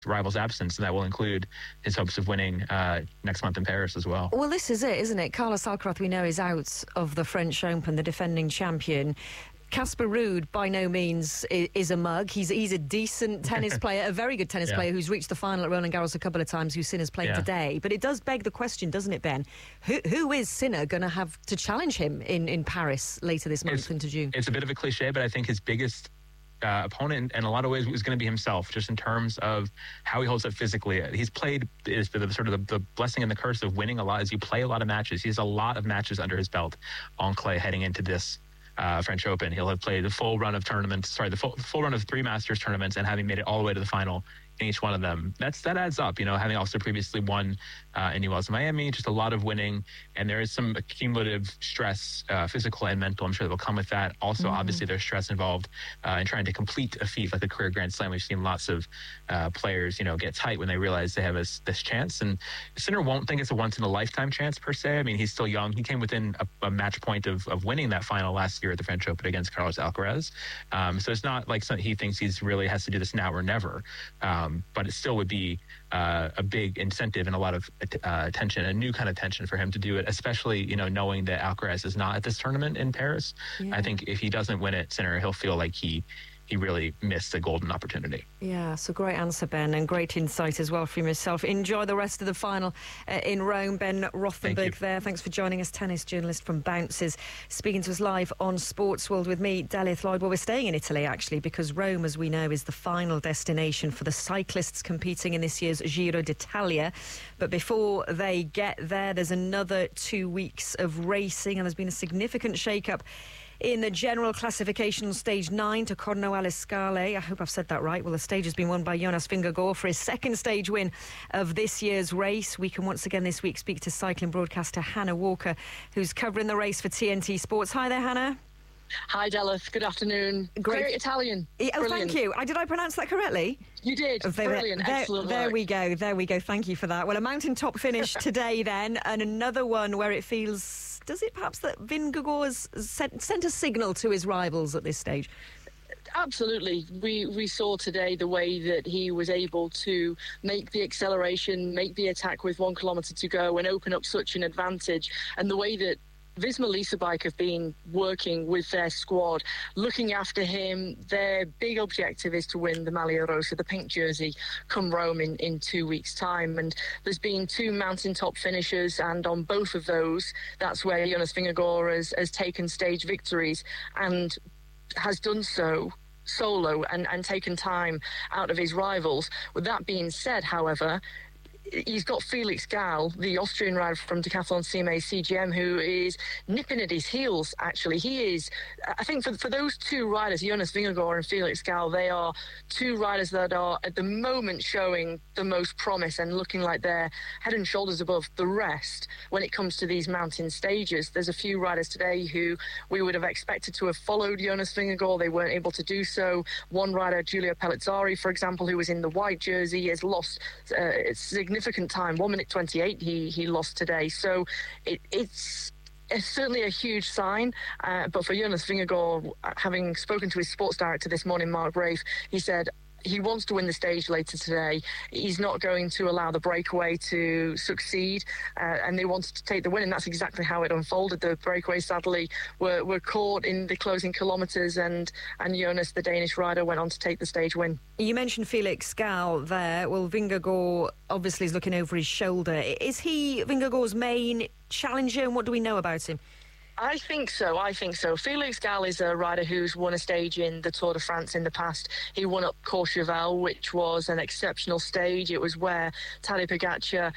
rival's absence, and that will include his hopes of winning next month in Paris as well. Well, this is it, isn't it? Carlos Alcaraz, we know, is out of the French Open, the defending champion. Casper Ruud, by no means is a mug. He's a decent tennis player, a very good tennis player who's reached the final at Roland Garros a couple of times, who Sinner's playing today. But it does beg the question, doesn't it, Ben? Who is Sinner going to have to challenge him in Paris later this month into June? It's a bit of a cliche, but I think his biggest opponent in a lot of ways was going to be himself, just in terms of how he holds up physically. He's played the blessing and the curse of winning a lot as you play a lot of matches. He has a lot of matches under his belt on clay heading into this French Open. He'll have played the full run of tournaments, the full run of 3 Masters tournaments, and having made it all the way to the final in each one of them. That adds up, having also previously won in ULS Miami, just a lot of winning, and there is some accumulative stress, physical and mental, I'm sure, that will come with that. Also, obviously, there's stress involved in trying to complete a feat like a career Grand Slam. We've seen lots of players, get tight when they realize they have this chance, and Sinner won't think it's a once-in-a-lifetime chance, per se. I mean, he's still young. He came within a match point of winning that final last year at the French Open against Carlos Alcaraz. So it's not like he thinks he's really has to do this now or never. But it still would be a big incentive and a lot of attention, a new kind of tension for him to do it, especially, knowing that Alcaraz is not at this tournament in Paris. Yeah. I think if he doesn't win it, Sinner, he'll feel like he really missed a golden opportunity. Yeah, so great answer, Ben, and great insight as well from yourself. Enjoy the rest of the final in Rome. Ben Rothenberg there. Thanks for joining us, tennis journalist from Bounces, speaking to us live on Sports World with me, Delia Lloyd. Well, we're staying in Italy, actually, because Rome, as we know, is the final destination for the cyclists competing in this year's Giro d'Italia. But before they get there, there's another 2 weeks of racing, and there's been a significant shake-up in the general classification on stage 9 to Corno alle Scale. I hope I've said that right. Well, the stage has been won by Jonas Vingegaard for his second stage win of this year's race. We can once again this week speak to cycling broadcaster Hannah Walker, who's covering the race for TNT Sports. Hi there, Hannah. Hi, Dallas. Good afternoon. Great Italian. Oh, thank you. Did I pronounce that correctly? You did. Brilliant. Excellent there work. we go. There we go. Thank you for that. Well, a mountaintop finish today then, and another one where it feels... Does it perhaps that Vingegaard has sent a signal to his rivals at this stage? Absolutely. We saw today the way that he was able to make the acceleration, make the attack with 1 kilometre to go and open up such an advantage, and the way that Visma Lease a Bike have been working with their squad, looking after him. Their big objective is to win the Maglia Rosa, the pink jersey, come Rome in 2 weeks' time. And there's been 2 mountaintop finishers, and on both of those, that's where Jonas Vingegaard has taken stage victories and has done so solo and taken time out of his rivals. With that being said, however, he's got Felix Gall, the Austrian rider from Decathlon CMA CGM, who is nipping at his heels, actually. He is, I think for those 2 riders, Jonas Vingegaard and Felix Gall, they are 2 riders that are at the moment showing the most promise and looking like they're head and shoulders above the rest when it comes to these mountain stages. There's a few riders today who we would have expected to have followed Jonas Vingegaard. They weren't able to do so. One rider, Giulio Pellizzari, for example, who was in the white jersey, has lost significant time. 1 minute 28 he lost today. So it's certainly a huge sign, but for Jonas Vingegaard, having spoken to his sports director this morning, Mark Rafe, he said he wants to win the stage later today. He's not going to allow the breakaway to succeed, and they wanted to take the win, and that's exactly how it unfolded. The breakaway, sadly, were caught in the closing kilometres, and Jonas, the Danish rider, went on to take the stage win. You mentioned Felix Gall there. Well, Vingegaard obviously is looking over his shoulder. Is he Vingegaard's main challenger, and what do we know about him? I think so. Felix Gall is a rider who's won a stage in the Tour de France in the past. He won up Courchevel, which was an exceptional stage. It was where Tadej Pogacar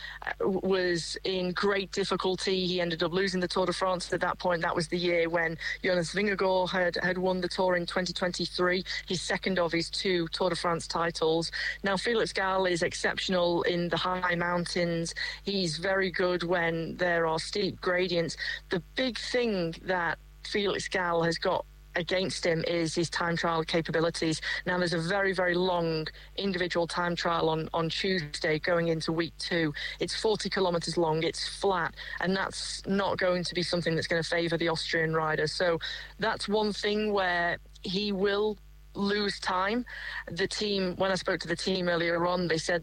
was in great difficulty. He ended up losing the Tour de France at that point. That was the year when Jonas Vingegaard had won the Tour in 2023, his second of his 2 Tour de France titles. Now, Felix Gall is exceptional in the high mountains. He's very good when there are steep gradients. The big thing that Felix Gall has got against him is his time trial capabilities. Now, there's a very, very long individual time trial on Tuesday going into week 2. It's 40 kilometres long, it's flat, and that's not going to be something that's going to favour the Austrian rider. So that's one thing where he will lose time. The team, when I spoke to the team earlier on, they said